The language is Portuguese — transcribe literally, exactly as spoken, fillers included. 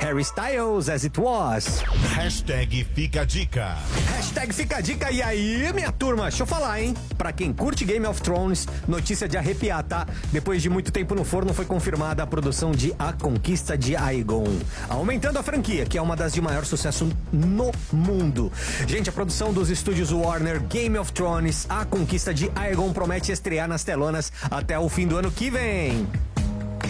Harry Styles, As It Was. Hashtag Fica a Dica. Hashtag Fica a Dica. E aí, minha turma, deixa eu falar, hein? Pra quem curte Game of Thrones, notícia de arrepiar, tá? Depois de muito tempo no forno, foi confirmada a produção de A Conquista de Aegon, aumentando a franquia, que é uma das de maior sucesso no mundo. Gente, a produção dos estúdios Warner, Game of Thrones, A Conquista de Aegon, promete estrear nas telonas até o fim do ano que vem.